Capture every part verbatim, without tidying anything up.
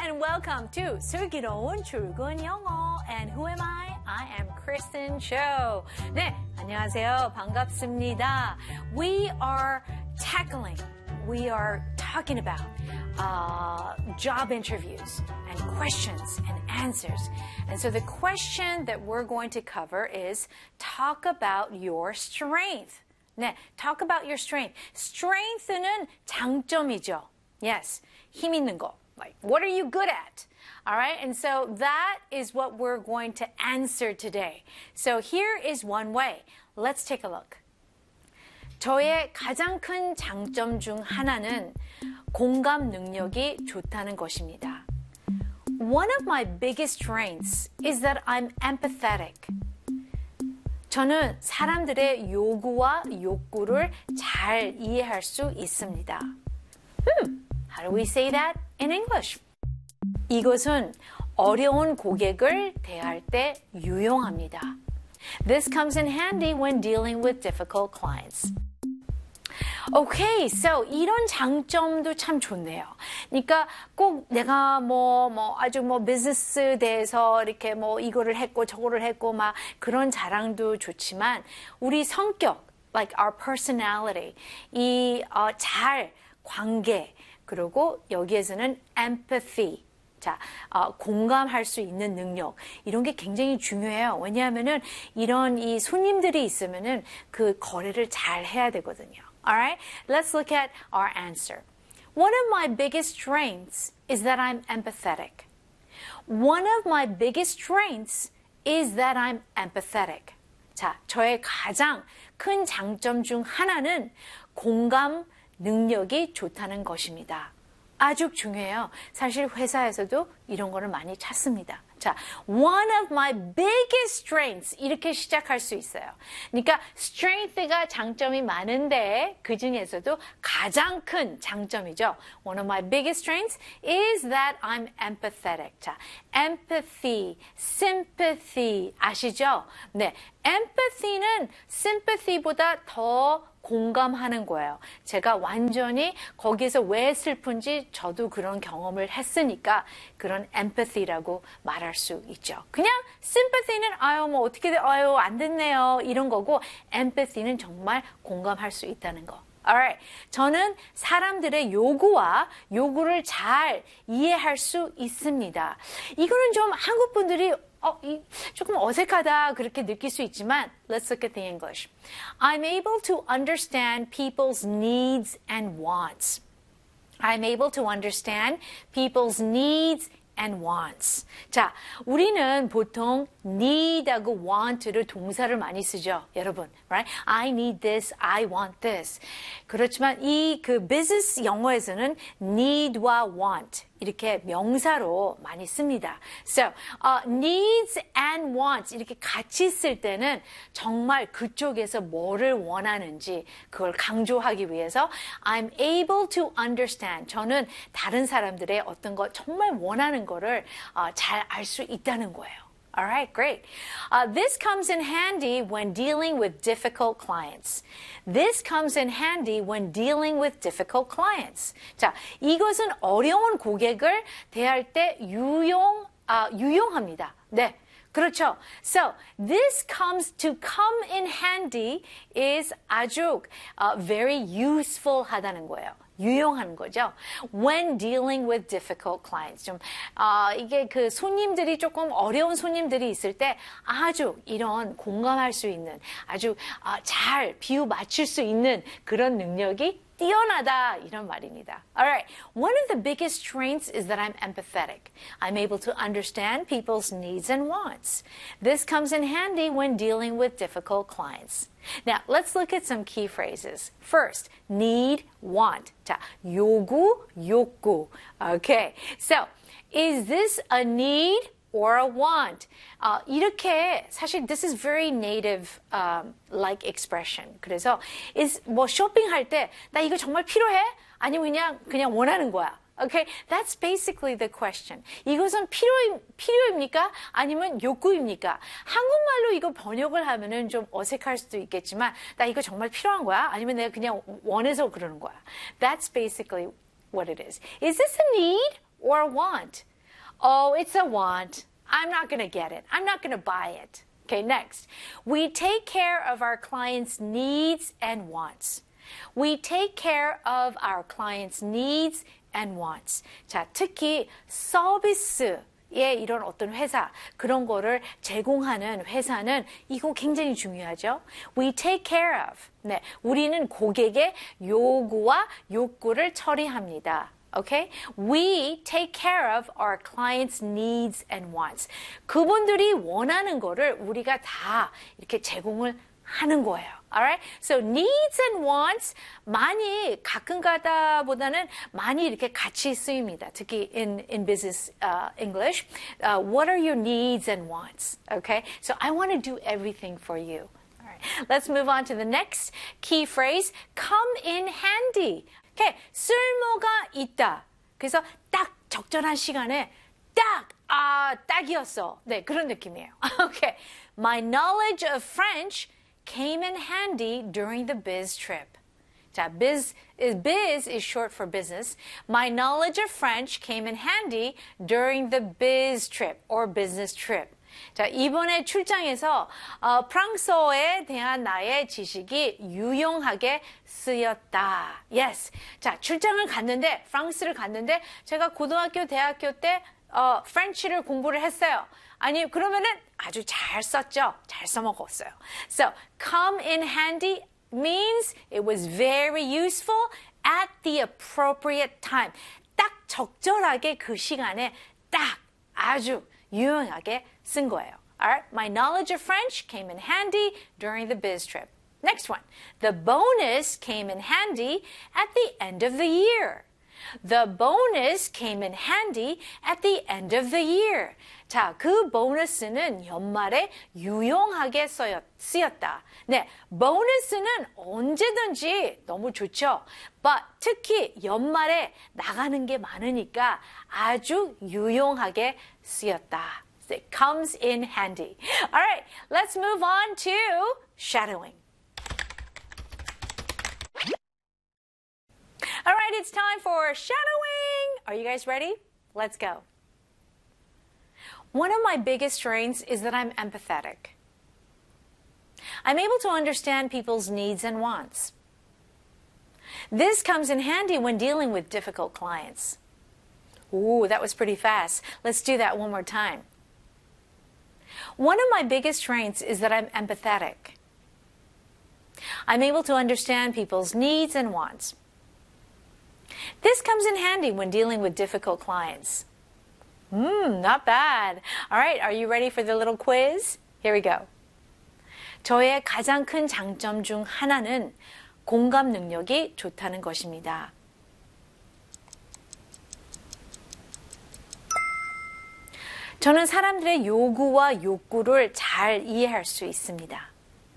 and welcome to 슬기로운 출근 영어. And who am I? I am Kristen Cho. 네, 안녕하세요. 반갑습니다. We are tackling, we are talking about uh, job interviews and questions and answers. And so the question that we're going to cover is talk about your strength. 네, talk about your strength. Strength는 장점이죠. Yes, 힘 있는 거. Like, what are you good at? All right, and so that is what we're going to answer today. So here is one way. Let's take a look. 저의 가장 큰 장점 중 하나는 공감 능력이 좋다는 것입니다. One of my biggest strengths is that I'm empathetic. 저는 사람들의 요구와 욕구를 잘 이해할 수 있습니다. Hmm, how do we say that in English? 이것은 어려운 고객을 대할 때 유용합니다. This comes in handy when dealing with difficult clients. Okay, so 이런 장점도 참 좋네요. 그러니까 꼭 내가 뭐, 뭐 아주 뭐 비즈니스 대해서 이렇게 뭐 이거를 했고 저거를 했고 막 그런 자랑도 좋지만 우리 성격, like our personality, 이 어, 잘 관계 그리고 여기에서는 empathy. 자, 어, 공감할 수 있는 능력 이런 게 굉장히 중요해요. 왜냐하면은 이런 이 손님들이 있으면은 그 거래를 잘 해야 되거든요. Alright, let's look at our answer. One of my biggest strengths is that I'm empathetic. One of my biggest strengths is that I'm empathetic. 자, 저의 가장 큰 장점 중 하나는 공감 능력이 좋다는 것입니다. 아주 중요해요. 사실 회사에서도 이런 거를 많이 찾습니다. 자, one of my biggest strengths 이렇게 시작할 수 있어요. 그러니까 strength가 장점이 많은데 그 중에서도 가장 큰 장점이죠. One of my biggest strengths is that I'm empathetic. 자, empathy, sympathy 아시죠? 네, empathy는 sympathy보다 더 공감하는 거예요. 제가 완전히 거기서 왜 슬픈지 저도 그런 경험을 했으니까 그런 empathy라고 말할 수 있죠. 그냥 sympathy는 아유 뭐 어떻게 돼, 아유 안 됐네요 이런 거고 empathy는 정말 공감할 수 있다는 거. Alright, 저는 사람들의 요구와 요구를 잘 이해할 수 있습니다. 이거는 좀 한국 분들이 어, 이, 조금 어색하다 그렇게 느낄 수 있지만 let's look at the English. I'm able to understand people's needs and wants. I'm able to understand people's needs and wants. 자, 우리는 보통 need하고 want를 동사를 많이 쓰죠, 여러분. Right? I need this, I want this. 그렇지만 이 그 비즈니스 영어에서는 need와 want 이렇게 명사로 많이 씁니다. So, uh, needs and wants 이렇게 같이 쓸 때는 정말 그쪽에서 뭐를 원하는지 그걸 강조하기 위해서 I'm able to understand. 저는 다른 사람들의 어떤 거 정말 원하는 거를 uh, 잘 알 수 있다는 거예요. All right, great. Uh, this comes in handy when dealing with difficult clients. This comes in handy when dealing with difficult clients. 자, 이것은 어려운 고객을 대할 때 유용, 아, 유용합니다. 네. 그렇죠. So, this comes to come in handy is 아주 uh, very useful 하다는 거예요. 유용한 거죠. When dealing with difficult clients. 좀, 어, 이게 그 손님들이 조금 어려운 손님들이 있을 때 아주 이런 공감할 수 있는 아주 어, 잘 비유 맞출 수 있는 그런 능력이 뛰어나다 이런 말입니다. Alright, one of the biggest strengths is that I'm empathetic. I'm able to understand people's needs and wants. This comes in handy when dealing with difficult clients. Now, let's look at some key phrases. First, need, want. 자, 요구, 욕구. Okay, so, is this a need or a want? 어, 이렇게 사실 this is very native um, like expression. 그래서 is 뭐 쇼핑할 때 나 이거 정말 필요해? 아니면 그냥 그냥 원하는 거야. Okay, that's basically the question. 이것은 필요 필요입니까? 아니면 욕구입니까? 한국말로 이거 번역을 하면은 좀 어색할 수도 있겠지만 나 이거 정말 필요한 거야? 아니면 내가 그냥 원해서 그러는 거야? That's basically what it is. Is this a need or a want? Oh, it's a want. I'm not going to get it. I'm not going to buy it. Okay, next. We take care of our clients' needs and wants. We take care of our clients' needs and wants. 자, 특히 서비스 예, 이런 어떤 회사, 그런 거를 제공하는 회사는 이거 굉장히 중요하죠. We take care of. 네, 우리는 고객의 요구와 욕구를 처리합니다. Okay? We take care of our clients' needs and wants. 그분들이 원하는 거를 우리가 다 이렇게 제공을 하는 거예요. Alright? So needs and wants 많이 가끔 가다보다는 많이 이렇게 같이 쓰입니다. 특히 in in business uh, English. Uh, what are your needs and wants? Okay? So I want to do everything for you. Alright. Let's move on to the next key phrase. Come in handy. Okay. 쓸모가 있다. 그래서 딱 적절한 시간에 딱 아, 딱이었어. 네, 그런 느낌이에요. Okay. My knowledge of French came in handy during the biz trip. 자, biz is, biz is short for business. My knowledge of French came in handy during the biz trip or business trip. 자, 이번에 출장에서 어, 프랑스어에 대한 나의 지식이 유용하게 쓰였다. Yes. 자, 출장을 갔는데, 프랑스를 갔는데, 제가 고등학교, 대학교 때 어, 프렌치를 공부를 했어요. 아니, 그러면은 아주 잘 썼죠. 잘 써먹었어요. So, come in handy means it was very useful at the appropriate time. 딱 적절하게 그 시간에 딱 아주 유용하게 쓴 거예요. Alright, my knowledge of French came in handy during the biz trip. Next one. The bonus came in handy at the end of the year. The bonus came in handy at the end of the year. 자, 그 보너스는 연말에 유용하게 써였, 쓰였다. 네, 보너스는 언제든지 너무 좋죠. But 특히 연말에 나가는 게 많으니까 아주 유용하게 쓰였다. It comes in handy. All right, let's move on to shadowing. All right, it's time for shadowing. Are you guys ready? Let's go. One of my biggest strengths is that I'm empathetic. I'm able to understand people's needs and wants. This comes in handy when dealing with difficult clients. Ooh, that was pretty fast. Let's do that one more time. One of my biggest strengths is that I'm empathetic. I'm able to understand people's needs and wants. This comes in handy when dealing with difficult clients. Hmm, not bad. All right, are you ready for the little quiz? Here we go. 저의 가장 큰 장점 중 하나는 공감 능력이 좋다는 것입니다. 저는 사람들의 요구와 욕구를 잘 이해할 수 있습니다.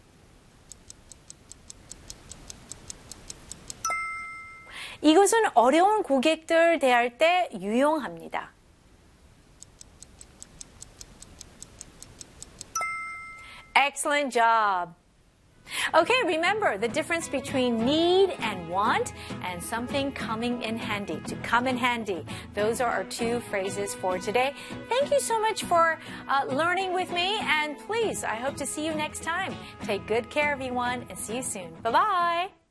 이것은 어려운 고객들 대할 때 유용합니다. Excellent job. Okay, remember the difference between need and want and something coming in handy. To come in handy. Those are our two phrases for today. Thank you so much for uh, learning with me, and please, I hope to see you next time. Take good care, everyone, and see you soon. Bye-bye.